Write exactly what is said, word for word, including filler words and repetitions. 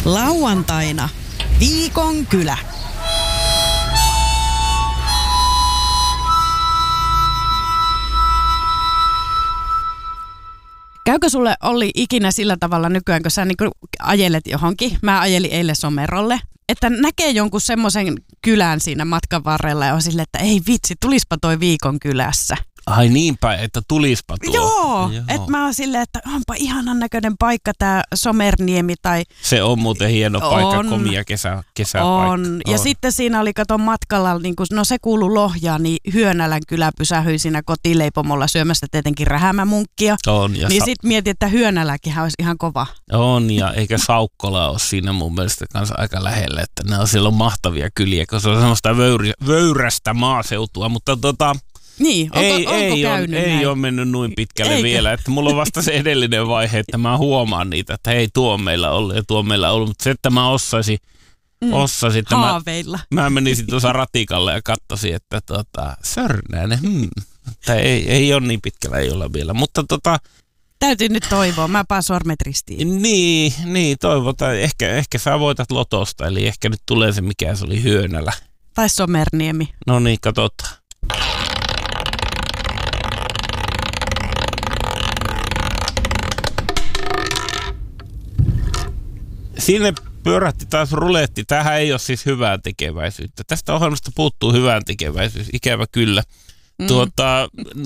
Lauantaina Viikon kylä. Käykö sulle, Olli, ikinä sillä tavalla nykyään, kun sä niin ajelet johonkin, mä ajelin eilen Somerolle, että näkee jonkun semmoisen kylän siinä matkan varrella ja on silleen, että ei vitsi, tulispa toi Viikon kylässä. Ai niinpä, että tulispa tuo. Joo, Joo. että mä oon silleen, että onpa ihanan näköinen paikka tää Somerniemi tai... Se on muuten hieno paikka, on, komia kesä, kesäpaikka. On. Ja on. Sitten siinä oli, kato matkalla, niin kun, no se kuului Lohjaan, niin Hyönälän kylä pysähyi siinä kotileipomolla syömässä tietenkin rähämämunkkia. On. Ja niin sa- sitten mietin, että Hyönäläkinhän olisi ihan kova. On, ja eikä Saukkola ole siinä mun mielestä kanssa aika lähellä, että ne on silloin mahtavia kyliä, kun se on semmoista vöyri, vöyrästä maaseutua, mutta tota... Niin, onko, ei, onko ei, käynyt on, näin? ei ole mennyt noin pitkälle Eikö? vielä, että mulla on vasta se edellinen vaihe, että mä huomaan niitä, että hei, tuo on meillä ollut ja tuo on meillä ollut, mutta se, että mä ossaisin, mm, ossaisin että haaveilla. Mä, mä menisin tuossa ratikalle ja katsoisin, että tota, Sörnäinen, hmm, että ei, ei ole niin pitkällä, ei olla vielä, mutta tota... Täytyy nyt toivoa, mä paan sormet ristiin. Niin, niin toivotaan, ehkä, ehkä sä voitat lotosta, eli ehkä nyt tulee se, mikä se oli Hyönälä. Tai Somerniemi. No niin, katsotaan. Sinne pyörähti taas ruletti. Tämähän ei ole siis hyvää tekeväisyyttä. Tästä ohjelmasta puuttuu hyvää tekeväisyys. Ikävä kyllä. Mm. Tuota,